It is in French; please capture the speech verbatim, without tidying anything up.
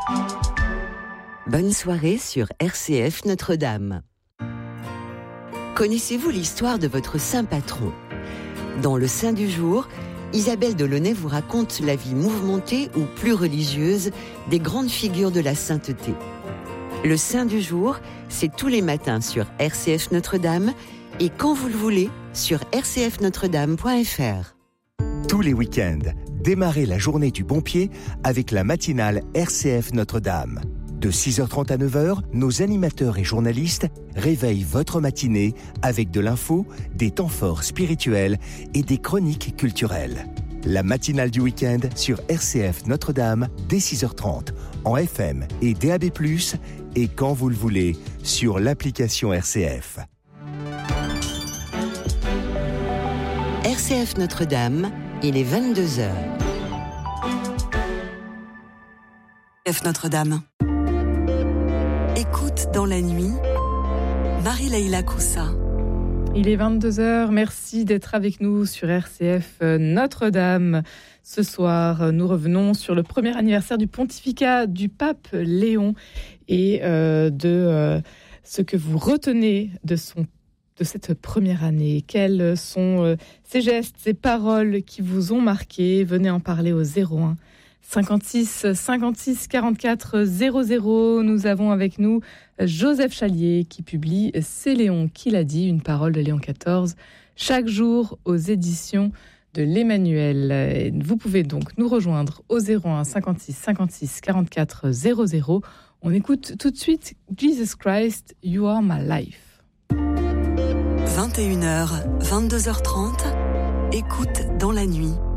Bonne soirée sur R C F Notre-Dame. Connaissez-vous l'histoire de votre saint patron ? Dans le Saint du jour, Isabelle Delaunay vous raconte la vie mouvementée ou plus religieuse des grandes figures de la sainteté. Le Saint du jour, c'est tous les matins sur R C F Notre-Dame et quand vous le voulez sur r c f notre dame point f r. Tous les week-ends, démarrez la journée du bon pied avec la matinale R C F Notre-Dame. De six heures trente à neuf heures, nos animateurs et journalistes réveillent votre matinée avec de l'info, des temps forts spirituels et des chroniques culturelles. La matinale du week-end sur R C F Notre-Dame dès six heures trente en F M et D A B plus, et quand vous le voulez sur l'application R C F. R C F Notre-Dame, il est vingt-deux heures. F Notre-Dame. Écoute dans la nuit, Marie-Leïla Coussa. Il est vingt-deux heures, merci d'être avec nous sur R C F Notre-Dame. Ce soir, nous revenons sur le premier anniversaire du pontificat du pape Léon et euh, de euh, ce que vous retenez de, son, de cette première année. Quels sont euh, ces gestes, ces paroles qui vous ont marqué ? Venez en parler au zéro un cinquante-six cinquante-six quarante-quatre zéro zéro. Nous avons avec nous Joseph Chalier qui publie « C'est Léon qui l'a dit », une parole de Léon quatorze, chaque jour aux éditions de l'Emmanuel. Vous pouvez donc nous rejoindre au zéro un cinquante-six cinquante-six quarante-quatre zéro zéro. On écoute tout de suite « Jesus Christ, You Are My Life ». vingt et une heures, vingt-deux heures trente, écoute dans la nuit.